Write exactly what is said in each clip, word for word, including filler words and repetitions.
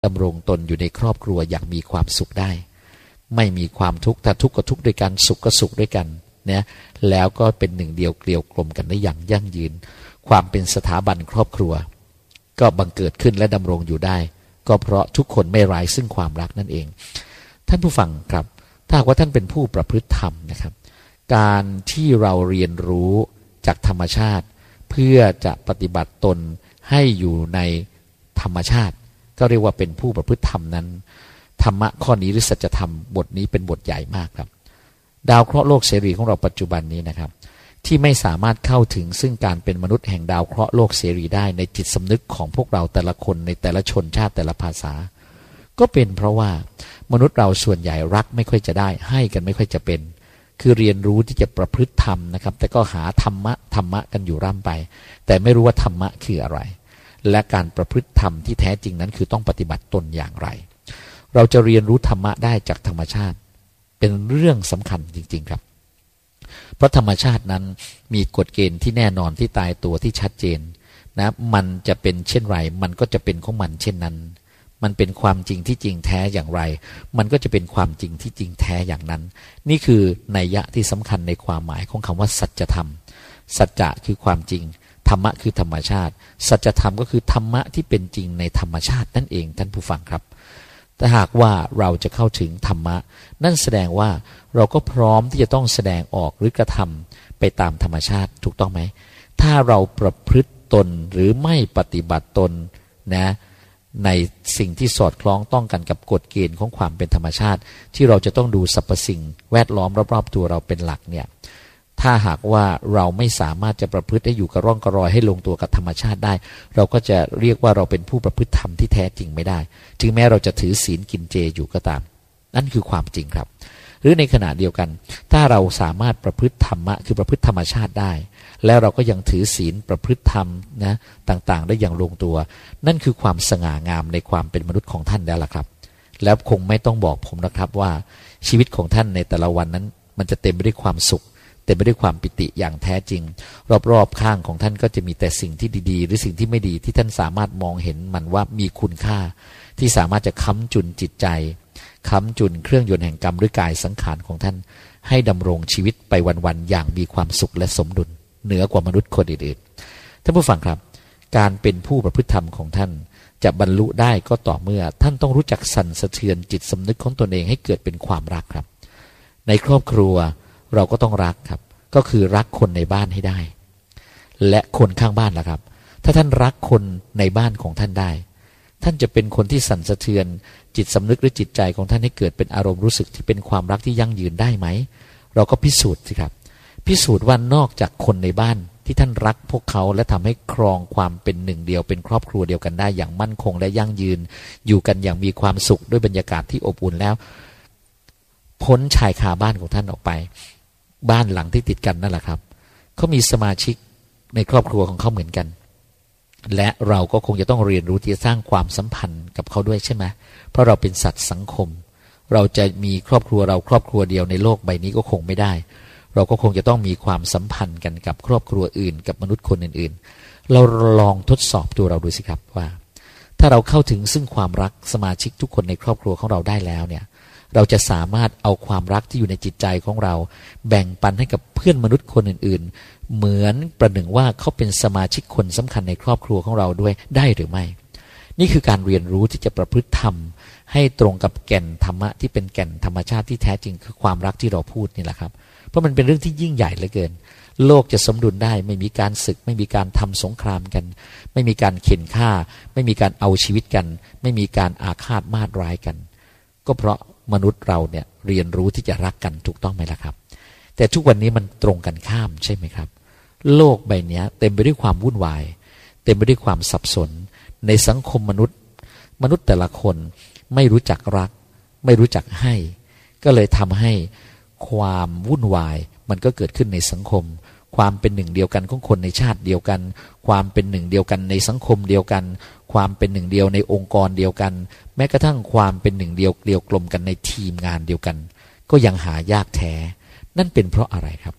ดำรงตนอยู่ในครอบครัวอย่างมีความสุขได้ไม่มีความทุกข์ถ้าทุกข์ก็ทุกข์ด้วยกันสุขก็สุขด้วยกันเนี่ยแล้วก็เป็นหนึ่งเดียวเกลียวกลมกันได้อย่างยั่งยืนความเป็นสถาบันครอบครัวก็บังเกิดขึ้นและดำรงอยู่ได้ก็เพราะทุกคนไม่ไร้ซึ่งความรักนั่นเองท่านผู้ฟังครับถ้าว่าท่านเป็นผู้ประพฤติธรรมนะครับการที่เราเรียนรู้จากธรรมชาติเพื่อจะปฏิบัติตนให้อยู่ในธรรมชาติก็เรียกว่าเป็นผู้ประพฤติธรรมนั้นธรรมะข้อนี้หรือสัจธรรมบทนี้เป็นบทใหญ่มากครับดาวเคราะห์โลกเสรีของเราปัจจุบันนี้นะครับที่ไม่สามารถเข้าถึงซึ่งการเป็นมนุษย์แห่งดาวเคราะห์โลกเสรีได้ในจิตสำนึกของพวกเราแต่ละคนในแต่ละชนชาติแต่ละภาษาก็เป็นเพราะว่ามนุษย์เราส่วนใหญ่รักไม่ค่อยจะได้ให้กันไม่ค่อยจะเป็นคือเรียนรู้ที่จะประพฤติธรรมนะครับแต่ก็หาธรรมะธรรมะกันอยู่ร่ำไปแต่ไม่รู้ว่าธรรมะคืออะไรและการประพฤติธรรมที่แท้จริงนั้นคือต้องปฏิบัติตนอย่างไรเราจะเรียนรู้ธรรมะได้จากธรรมชาติเป็นเรื่องสำคัญจริงๆครับเพราะธรรมชาตินั้นมีกฎเกณฑ์ที่แน่นอนที่ตายตัวที่ชัดเจนนะมันจะเป็นเช่นไรมันก็จะเป็นของมันเช่นนั้นมันเป็นความจริงที่จริงแท้อย่างไรมันก็จะเป็นความจริงที่จริงแท้อย่างนั้นนี่คือนัยยะที่สำคัญในความหมายของคำว่าสัจธรรมสัจจะคือความจริงธรรมะคือธรรมชาติสัจธรรมก็คือธรรมะที่เป็นจริงในธรรมชาตินั่นเองท่านผู้ฟังครับแต่หากว่าเราจะเข้าถึงธรรมะนั่นแสดงว่าเราก็พร้อมที่จะต้องแสดงออกหรือกระทำไปตามธรรมชาติถูกต้องไหมถ้าเราประพฤติตนหรือไม่ปฏิบัติตนนะในสิ่งที่สอดคล้องต้องกันกับกฎเกณฑ์ของความเป็นธรรมชาติที่เราจะต้องดูสรรพสิ่งแวดล้อมรอบๆตัวเราเป็นหลักเนี่ยถ้าหากว่าเราไม่สามารถจะประพฤติให้อยู่กระร่องกระรอยให้ลงตัวกับธรรมชาติได้เราก็จะเรียกว่าเราเป็นผู้ประพฤติธรรมที่แท้จริงไม่ได้ถึงแม้เราจะถือศีลกินเจอยู่ก็ตามนั่นคือความจริงครับหรือในขณะเดียวกันถ้าเราสามารถประพฤติธรรมะคือประพฤติธรรมชาติได้แล้วเราก็ยังถือศีลประพฤติธรรมนะต่างๆได้อย่างลงตัวนั่นคือความสง่างามในความเป็นมนุษย์ของท่านแล้วล่ะครับแล้วคงไม่ต้องบอกผมนะครับว่าชีวิตของท่านในแต่ละวันนั้นมันจะเต็มไปด้วยความสุขเต็มไปด้วยความปิติอย่างแท้จริงรอบๆข้างของท่านก็จะมีแต่สิ่งที่ดีๆหรือสิ่งที่ไม่ดีที่ท่านสามารถมองเห็นมันว่ามีคุณค่าที่สามารถจะค้ำจุนจิตใจค้ำจุนเครื่องยนต์แห่งกรรมหรือกายสังขารของท่านให้ดำรงชีวิตไปวันๆอย่างมีความสุขและสมดุลเหนือกว่ามนุษย์คนอื่นๆท่านผู้ฟังครับการเป็นผู้ประพฤติธรรมของท่านจะบรรลุได้ก็ต่อเมื่อท่านต้องรู้จักสั่นสะเทือนจิตสำนึกของตนเองให้เกิดเป็นความรักครับในครอบครัวเราก็ต้องรักครับก็คือรักคนในบ้านให้ได้และคนข้างบ้านล่ะครับถ้าท่านรักคนในบ้านของท่านได้ท่านจะเป็นคนที่สั่นสะเทือนจิตสำนึกหรือจิตใจของท่านให้เกิดเป็นอารมณ์รู้สึกที่เป็นความรักที่ยั่งยืนได้ไหมเราก็พิสูจน์สิครับพิสูจน์ว่านอกจากคนในบ้านที่ท่านรักพวกเขาและทำให้ครองความเป็นหนึ่งเดียวเป็นครอบครัวเดียวกันได้อย่างมั่นคงและยั่งยืนอยู่กันอย่างมีความสุขด้วยบรรยากาศที่อบอุ่นแล้วพ้นชายคาบ้านของท่านออกไปบ้านหลังที่ติดกันนั่นแหละครับเขามีสมาชิกในครอบครัวของเขาเหมือนกันและเราก็คงจะต้องเรียนรู้ที่จะสร้างความสัมพันธ์กับเขาด้วยใช่ไหมเพราะเราเป็นสัตว์สังคมเราจะมีครอบครัวเราครอบครัวเดียวในโลกใบนี้ก็คงไม่ได้เราก็คงจะต้องมีความสัมพันธ์กันกับครอบครัวอื่นกับมนุษย์คนอื่นๆเราลองทดสอบตัวเราดูสิครับว่าถ้าเราเข้าถึงซึ่งความรักสมาชิกทุกคนในครอบครัวของเราได้แล้วเนี่ยเราจะสามารถเอาความรักที่อยู่ในจิตใจของเราแบ่งปันให้กับเพื่อนมนุษย์คนอื่นๆเหมือนประหนึ่งว่าเขาเป็นสมาชิกคนสำคัญในครอบครัวของเราด้วยได้หรือไม่นี่คือการเรียนรู้ที่จะประพฤติธรรมให้ตรงกับแก่นธรรมะที่เป็นแก่นธรรมชาติที่แท้จริงคือความรักที่เราพูดนี่แหละครับเพราะมันเป็นเรื่องที่ยิ่งใหญ่เหลือเกินโลกจะสมดุลได้ไม่มีการศึกไม่มีการทำสงครามกันไม่มีการเข็นฆ่าไม่มีการเอาชีวิตกันไม่มีการอาฆาตมาตร้ายกันก็เพราะมนุษย์เราเนี่ยเรียนรู้ที่จะรักกันถูกต้องไหมล่ะครับแต่ทุกวันนี้มันตรงกันข้ามใช่ไหมครับโลกใบนี้เต็มไปด้วยความวุ่นวายเต็มไปด้วยความสับสนในสังคมมนุษย์มนุษย์แต่ละคนไม่รู้จักรักไม่รู้จักให้ก็เลยทำให้ความวุ่นวายมันก็เกิดขึ้นในสังคมความเป็นหนึ่งเดียวกันของคนในชาติเดียวกันความเป็นหนึ่งเดียวกันในสังคมเดียวกันความเป็นหนึ่งเดียวในองค์กรเดียวกันแม้กระทั่งความเป็นหนึ่งเดียวเกลียวกลมกันในทีมงานเดียวกันก็ยังหายากแท้นั่นเป็นเพราะอะไรครับ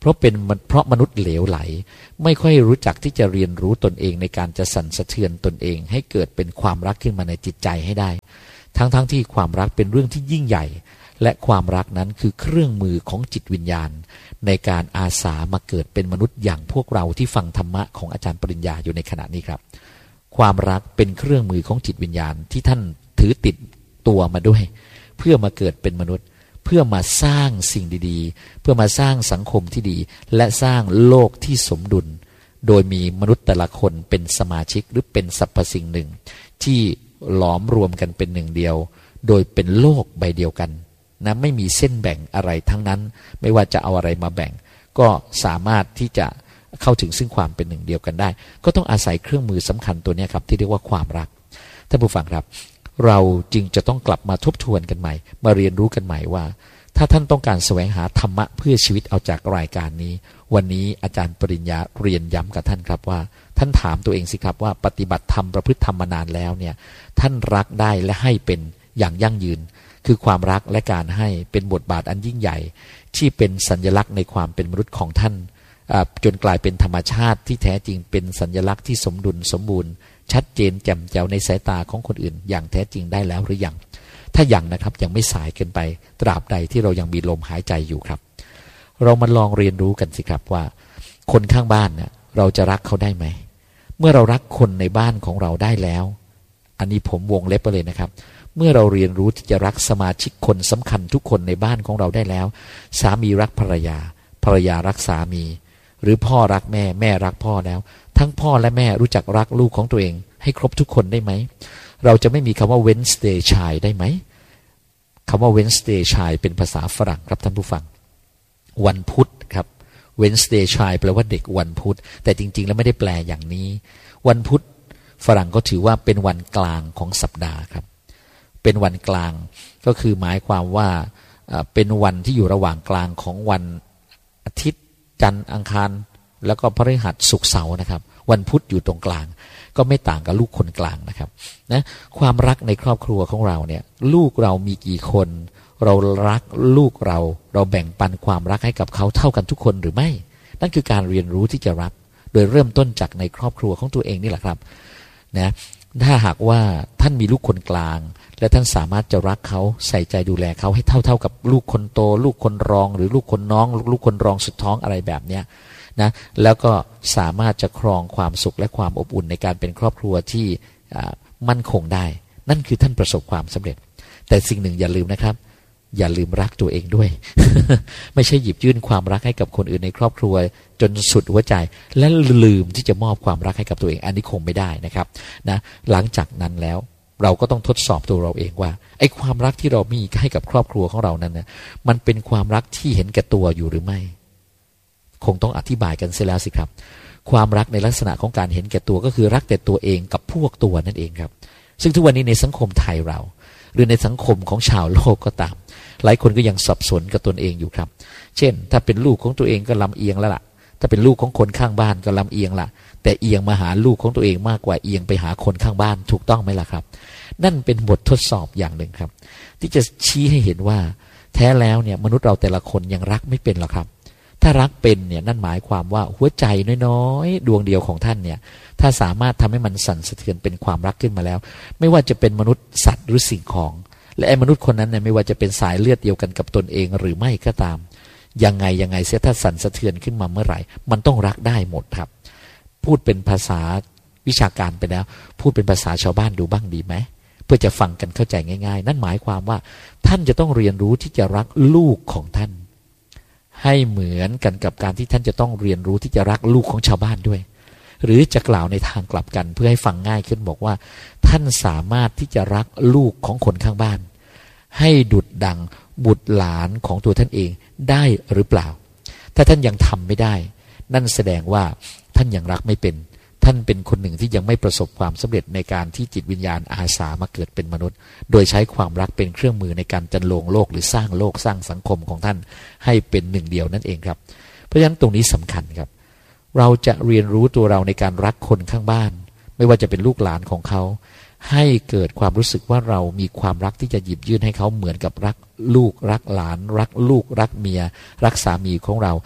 เพราะเป็นเพราะมนุษย์เหลวไหลไม่ค่อยรู้จักที่จะเรียนรู้ตนเองในการจะสั่นสะเทือนตนเองให้เกิดเป็นความรักขึ้นมาในจิตใจให้ได้ทั้งๆ ท, ที่ความรักเป็นเรื่องที่ยิ่งใหญ่และความรักนั้นคือเครื่องมือของจิตวิญญาณในการอาสามาเกิดเป็นมนุษย์อย่างพวกเราที่ฟังธรรมะของอาจารย์ปริญญาอยู่ในขณะนี้ครับความรักเป็นเครื่องมือของจิตวิญญาณที่ท่านถือติดตัวมาด้วยเพื่อมาเกิดเป็นมนุษย์เพื่อมาสร้างสิ่งดีๆเพื่อมาสร้างสังคมที่ดีและสร้างโลกที่สมดุลโดยมีมนุษย์แต่ละคนเป็นสมาชิกหรือเป็นสรรพสิ่งหนึ่งที่หลอมรวมกันเป็นหนึ่งเดียวโดยเป็นโลกใบเดียวกันนะไม่มีเส้นแบ่งอะไรทั้งนั้นไม่ว่าจะเอาอะไรมาแบ่งก็สามารถที่จะเข้าถึงซึ่งความเป็นหนึ่งเดียวกันได้ก็ต้องอาศัยเครื่องมือสำคัญตัวนี้ครับที่เรียกว่าความรักท่านผู้ฟังครับเราจึงจะต้องกลับมาทบทวนกันใหม่มาเรียนรู้กันใหม่ว่าถ้าท่านต้องการแสวงหาธรรมะเพื่อชีวิตเอาจากรายการนี้วันนี้อาจารย์ปริญญาเรียนย้ำกับท่านครับว่าท่านถามตัวเองสิครับว่าปฏิบัติธรรมประพฤติธรรมมานานแล้วเนี่ยท่านรักได้และให้เป็นอย่างยั่งยืนคือความรักและการให้เป็นบทบาทอันยิ่งใหญ่ที่เป็นสัญลักษณ์ในความเป็นมนุษย์ของท่านจนกลายเป็นธรรมชาติที่แท้จริงเป็นสัญลักษณ์ที่สมดุลสมบูรณ์ชัดเจนแจ่มแจ๋วในสายตาของคนอื่นอย่างแท้จริงได้แล้วหรือยังถ้ายังนะครับยังไม่สายเกินไปตราบใดที่เรายังมีลมหายใจอยู่ครับเรามาลองเรียนรู้กันสิครับว่าคนข้างบ้านเนี่ยเราจะรักเขาได้ไหมเมื่อเรารักคนในบ้านของเราได้แล้วอันนี้ผมวงเล็บไปเลยนะครับเมื่อเราเรียนรู้ที่จะรักสมาชิกคนสำคัญทุกคนในบ้านของเราได้แล้วสามีรักภรรยาภรรยารักสามีหรือพ่อรักแม่แม่รักพ่อแล้วทั้งพ่อและแม่รู้จักรักลูกของตัวเองให้ครบทุกคนได้ไหมเราจะไม่มีคำว่า Wednesday child ได้ไหมคำว่า Wednesday child เป็นภาษาฝรั่งครับท่านผู้ฟังวันพุธครับ Wednesday child แปลว่าเด็กวันพุธแต่จริงๆแล้วไม่ได้แปลอย่างนี้วันพุธฝรั่งก็ถือว่าเป็นวันกลางของสัปดาห์ครับเป็นวันกลางก็คือหมายความว่าเป็นวันที่อยู่ระหว่างกลางของวันอาทิตย์จันทร์อังคารแล้วก็พฤหัสศุกร์เสาร์นะครับวันพุธอยู่ตรงกลางก็ไม่ต่างกับลูกคนกลางนะครับนะความรักในครอบครัวของเราเนี่ยลูกเรามีกี่คนเรารักลูกเราเราแบ่งปันความรักให้กับเขาเท่ากันทุกคนหรือไม่นั่นคือการเรียนรู้ที่จะรักโดยเริ่มต้นจากในครอบครัวของตัวเองนี่แหละครับนะถ้าหากว่าท่านมีลูกคนกลางและท่านสามารถจะรักเขาใส่ใจดูแลเขาให้เท่าๆกับลูกคนโตลูกคนรองหรือลูกคนน้องลูกคนรองสุดท้องอะไรแบบเนี้ยนะแล้วก็สามารถจะครองความสุขและความอบอุ่นในการเป็นครอบครัวที่มั่นคงได้นั่นคือท่านประสบความสำเร็จแต่สิ่งหนึ่งอย่าลืมนะครับอย่าลืมรักตัวเองด้วย ไม่ใช่หยิบยื่นความรักให้กับคนอื่นในครอบครัวจนสุดหัวใจและลืมที่จะมอบความรักให้กับตัวเองอันนี้คงไม่ได้นะครับนะหลังจากนั้นแล้วเราก็ต้องทดสอบตัวเราเองว่าไอ้ความรักที่เรามีให้กับครอบครัวของเรานั้นเนี่ยมันเป็นความรักที่เห็นแก่ตัวอยู่หรือไม่คงต้องอธิบายกันเสียแล้วสิครับความรักในลักษณะของการเห็นแก่ตัวก็คือรักแต่ตัวเองกับพวกตัวนั่นเองครับซึ่งทุกวันนี้ในสังคมไทยเราหรือในสังคมของชาวโลกก็ตามหลายคนก็ยังสับสนกับตนเองอยู่ครับเช่นถ้าเป็นลูกของตัวเองก็ลำเอียงแล้วล่ะถ้าเป็นลูกของคนข้างบ้านก็ลำเอียงละแต่เอียงมาหาลูกของตัวเองมากกว่าเอียงไปหาคนข้างบ้านถูกต้องไหมล่ะครับนั่นเป็นบททดสอบอย่างหนึ่งครับที่จะชี้ให้เห็นว่าแท้แล้วเนี่ยมนุษย์เราแต่ละคนยังรักไม่เป็นหรอกครับถ้ารักเป็นเนี่ยนั่นหมายความว่าหัวใจน้อยๆดวงเดียวของท่านเนี่ยถ้าสามารถทำให้มันสั่นสะเทือนเป็นความรักขึ้นมาแล้วไม่ว่าจะเป็นมนุษย์สัตว์หรือสิ่งของและไอ้มนุษย์คนนั้นเนี่ยไม่ว่าจะเป็นสายเลือดเดียวกันกับตนเองหรือไม่ก็ตามยังไงยังไงเสียถ้าสั่นสะเทือนขึ้นมาเมื่อไหร่มันต้องรักได้หมดครับพูดเป็นภาษาวิชาการไปแล้วพูดเป็นภาษาชาวบ้านดูบ้างดีไหมเพื่อจะฟังกันเข้าใจง่ายๆนั่นหมายความว่าท่านจะต้องเรียนรู้ที่จะรักลูกของท่านให้เหมือนกันกับการที่ท่านจะต้องเรียนรู้ที่จะรักลูกของชาวบ้านด้วยหรือจะกล่าวในทางกลับกันเพื่อให้ฟังง่ายขึ้นบอกว่าท่านสามารถที่จะรักลูกของคนข้างบ้านให้ดุจดังบุตรหลานของตัวท่านเองได้หรือเปล่าถ้าท่านยังทำไม่ได้นั่นแสดงว่าท่านยังรักไม่เป็นท่านเป็นคนหนึ่งที่ยังไม่ประสบความสำเร็จในการที่จิตวิญญาณอาสามาเกิดเป็นมนุษย์โดยใช้ความรักเป็นเครื่องมือในการจันโลงโลกหรือสร้างโลกสร้างสังคมของท่านให้เป็นหนึ่งเดียวนั่นเองครับเพราะฉะนั้นตรงนี้สำคัญครับเราจะเรียนรู้ตัวเราในการรักคนข้างบ้านไม่ว่าจะเป็นลูกหลานของเขาให้เกิดความรู้สึกว่าเรามีความรักที่จะหยิบยื่นให้เขาเหมือนกับรักลูกรักหลานรักลูกรักเมียรักสามีของเรา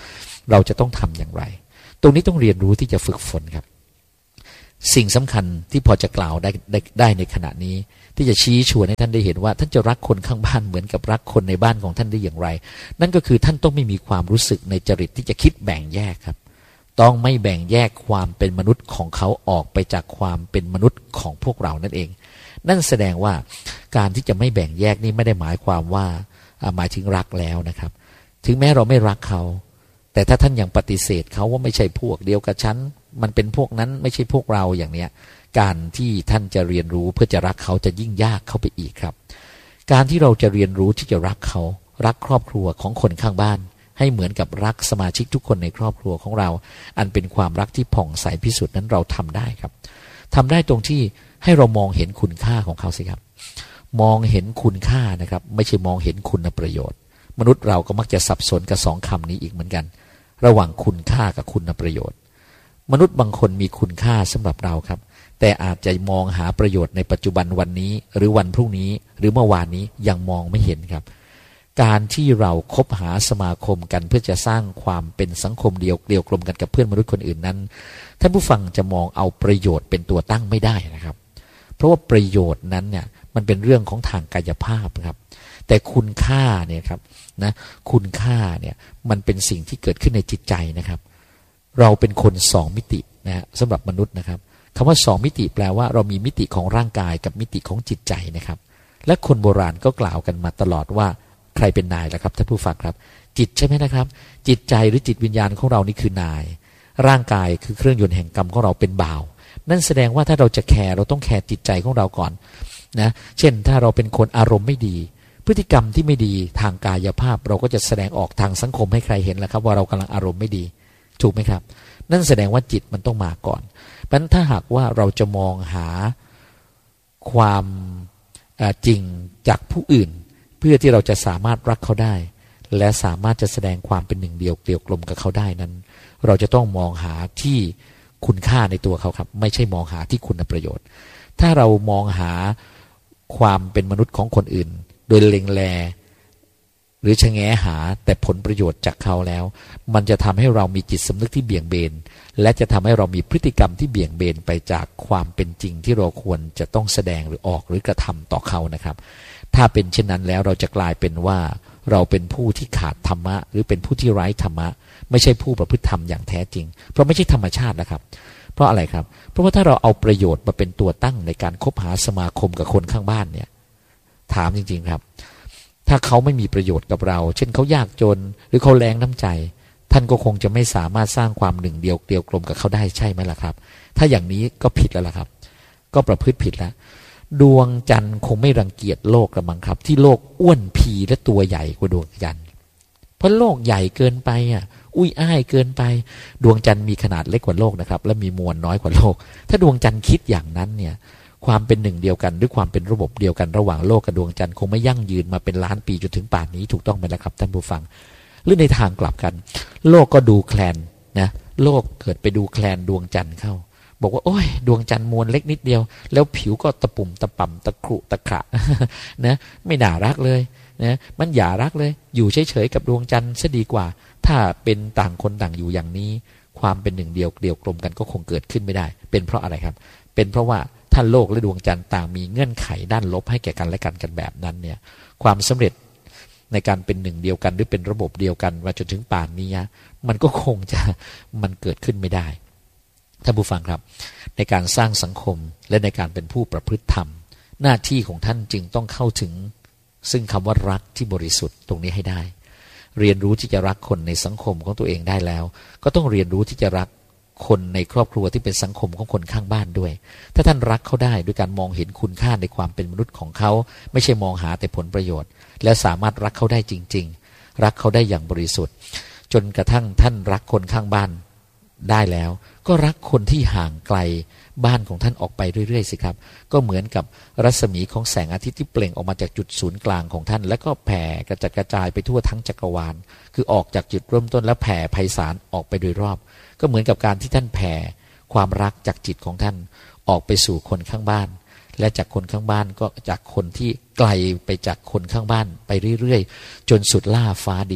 เราจะต้องทำอย่างไรตรงนี้ต้องเรียนรู้ที่จะฝึกฝนครับสิ่งสำคัญที่พอจะกล่าวได้ได้ได้ในขณะนี้ที่จะชี้ชวนให้ท่านได้เห็นว่าท่านจะรักคนข้างบ้านเหมือนกับรักคนในบ้านของท่านได้อย่างไรนั่นก็คือท่านต้องไม่มีความรู้สึกในจริตที่จะคิดแบ่งแยกครับต้องไม่แบ่งแยกความเป็นมนุษย์ของเขาออกไปจากความเป็นมนุษย์ของพวกเรานั่นเองนั่นแสดงว่าการที่จะไม่แบ่งแยกนี่ไม่ได้หมายความว่าหมายถึงรักแล้วนะครับถึงแม้เราไม่รักเขาแต่ถ้าท่านยังปฏิเสธเขาว่าไม่ใช่พวกเดียวกับฉันมันเป็นพวกนั้นไม่ใช่พวกเราอย่างเนี้ยการที่ท่านจะเรียนรู้เพื่อจะรักเขาจะยิ่งยากเข้าไปอีกครับการที่เราจะเรียนรู้ที่จะรักเขารักครอบครัวของคนข้างบ้านให้เหมือนกับรักสมาชิกทุกคนในครอบครัวของเราอันเป็นความรักที่ผ่องใสพิสุทธิ์นั้นเราทำได้ครับทำได้ตรงที่ให้เรามองเห็นคุณค่าของเขาสิครับมองเห็นคุณค่านะครับไม่ใช่มองเห็นคุณประโยชน์มนุษย์เราก็มักจะสับสนกับสองคำนี้อีกเหมือนกันระหว่างคุณค่ากับคุณประโยชน์มนุษย์บางคนมีคุณค่าสำหรับเราครับแต่อาจจะมองหาประโยชน์ในปัจจุบันวันนี้หรือวันพรุ่งนี้หรือเมื่อวานนี้ยังมองไม่เห็นครับการที่เราคบหาสมาคมกันเพื่อจะสร้างความเป็นสังคมเดียวเกลียวกลมกันกับเพื่อนมนุษย์คนอื่นนั้นท่านผู้ฟังจะมองเอาประโยชน์เป็นตัวตั้งไม่ได้นะครับเพราะว่าประโยชน์นั้นเนี่ยมันเป็นเรื่องของทางกายภาพครับแต่คุณค่าเนี่ยครับนะคุณค่าเนี่ยมันเป็นสิ่งที่เกิดขึ้นในจิตใจนะครับเราเป็นคนสองมิตินะฮะสำหรับมนุษย์นะครับคำว่าสองมิติแปลว่าเรามีมิติของร่างกายกับมิติของจิตใจนะครับและคนโบราณก็กล่าวกันมาตลอดว่าใครเป็นนายล่ะครับท่านผู้ฟังครับจิตใช่ไหมนะครับจิตใจหรือจิตวิญญาณของเรานี่คือนายร่างกายคือเครื่องยนต์แห่งกรรมของเราเป็นบ่าวนั่นแสดงว่าถ้าเราจะแคร์เราต้องแคร์จิตใจของเราก่อนนะเช่นถ้าเราเป็นคนอารมณ์ไม่ดีพฤติกรรมที่ไม่ดีทางกายภาพเราก็จะแสดงออกทางสังคมให้ใครเห็นแล้วครับว่าเรากำลังอารมณ์ไม่ดีถูกไหมครับนั่นแสดงว่าจิตมันต้องมาก่อนเพราะฉะนั้นถ้าหากว่าเราจะมองหาความจริงจากผู้อื่นเพื่อที่เราจะสามารถรักเขาได้และสามารถจะแสดงความเป็นหนึ่งเดียวเกลียวกลมกับเขาได้นั้นเราจะต้องมองหาที่คุณค่าในตัวเขาครับไม่ใช่มองหาที่คุณประโยชน์ถ้าเรามองหาความเป็นมนุษย์ของคนอื่นโดยเล็งแลหรือชะแงหาแต่ผลประโยชน์จากเขาแล้วมันจะทำให้เรามีจิตสำนึกที่เบี่ยงเบนและจะทำให้เรามีพฤติกรรมที่เบี่ยงเบนไปจากความเป็นจริงที่เราควรจะต้องแสดงหรือออกหรือกระทำต่อเขานะครับถ้าเป็นเช่นนั้นแล้วเราจะกลายเป็นว่าเราเป็นผู้ที่ขาดธรรมะหรือเป็นผู้ที่ไร้ธรรมะไม่ใช่ผู้ประพฤติธรรมอย่างแท้จริงเพราะไม่ใช่ธรรมชาตินะครับเพราะอะไรครับเพราะว่าถ้าเราเอาประโยชน์มาเป็นตัวตั้งในการคบหาสมาคมกับคนข้างบ้านเนี่ยถามจริงๆครับถ้าเขาไม่มีประโยชน์กับเราเช่นเขายากจนหรือเขาแรงน้ำใจท่านก็คงจะไม่สามารถสร้างความหนึ่งเดียวเกลียวกลมกับเขาได้ใช่ไหมล่ะครับถ้าอย่างนี้ก็ผิดแล้วล่ะครับก็ประพฤติผิดแล้วดวงจันทร์คงไม่รังเกียจโลกละมั้งครับที่โลกอ้วนพีและตัวใหญ่กว่าดวงจันทร์เพราะโลกใหญ่เกินไปอ่ะอุ้ยอ้ายเกินไปดวงจันทร์มีขนาดเล็กกว่าโลกนะครับและมีมวลน้อยกว่าโลกถ้าดวงจันทร์คิดอย่างนั้นเนี่ยความเป็นหนึ่งเดียวกันหรือความเป็นระบบเดียวกันระหว่างโลกกับดวงจันทร์คงไม่ยั่งยืนมาเป็นล้านปีจนถึงป่านนี้ถูกต้องไหมล่ะครับท่านผู้ฟังหรือในทางกลับกันโลกก็ดูแคลนนะโลกเกิดไปดูแคลนดวงจันทร์เข้าบอกว่าโอ้ยดวงจันทร์มวลเล็กนิดเดียวแล้วผิวก็ตะปุ่มตะป่ำตะครุตะขะ นะไม่น่ารักเลยนะมันอย่ารักเลยอยู่เฉยๆกับดวงจันทร์ซะดีกว่าถ้าเป็นต่างคนต่างอยู่อย่างนี้ความเป็นหนึ่งเดียวเดียวกลมกันก็คงเกิดขึ้นไม่ได้เป็นเพราะอะไรครับเป็นเพราะว่าถ้าโลกและดวงจันทร์ต่างมีเงื่อนไขด้านลบให้แก่กันและกันกันแบบนั้นเนี่ยความสำเร็จในการเป็นหนึ่งเดียวกันหรือเป็นระบบเดียวกันมาจนถึงป่านนี้มันก็คงจะมันเกิดขึ้นไม่ได้ท่านผู้ฟังครับในการสร้างสังคมและในการเป็นผู้ประพฤติธรรมหน้าที่ของท่านจึงต้องเข้าถึงซึ่งคำว่ารักที่บริสุทธิ์ตรงนี้ให้ได้เรียนรู้ที่จะรักคนในสังคมของตัวเองได้แล้วก็ต้องเรียนรู้ที่จะรักคนในครอบครัวที่เป็นสังคมของคนข้างบ้านด้วยถ้าท่านรักเขาได้ด้วยการมองเห็นคุณค่าในความเป็นมนุษย์ของเขาไม่ใช่มองหาแต่ผลประโยชน์และสามารถรักเขาได้จริงๆรักเขาได้อย่างบริสุทธิ์จนกระทั่งท่านรักคนข้างบ้านได้แล้วก็รักคนที่ห่างไกลบ้านของท่านออกไปเรื่อยๆสิครับก็เหมือนกับรัศมีของแสงอาทิตย์ที่เปล่งออกมาจากจุดศูนย์กลางของท่านแล้วก็แผ่กระจัดกระจายไปทั่วทั้งจักรวาลคือออกจากจุดเริ่มต้นแล้วแผ่ไพศาลออกไปโดยรอบก็เหมือนกับการที่ท่านแผ่ความรักจากจิตของท่านออกไปสู่คนข้างบ้านและจากคนข้างบ้านก็จากคนที่ไกลไปจากคนข้างบ้านไปเรื่อยๆจนสุดล่าฟ้าดิน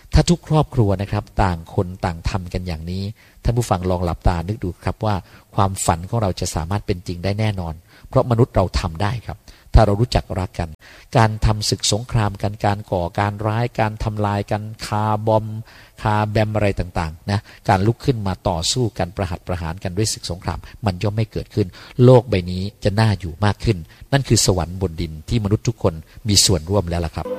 ถ้าทุกครอบครัวนะครับต่างคนต่างทำกันอย่างนี้ท่านผู้ฟังลองหลับตานึกดูครับว่าความฝันของเราจะสามารถเป็นจริงได้แน่นอนเพราะมนุษย์เราทำได้ครับถ้าเรารู้จักรักกันการทำศึกสงครามกันการก่อการร้ายการทำลายกันคาร์บอมคาแบมอะไรต่างๆนะการลุกขึ้นมาต่อสู้กันประหัตประหารกันด้วยศึกสงครามมันย่อมไม่เกิดขึ้นโลกใบนี้จะน่าอยู่มากขึ้นนั่นคือสวรรค์บนดินที่มนุษย์ทุกคนมีส่วนร่วมแล้วล่ะครับ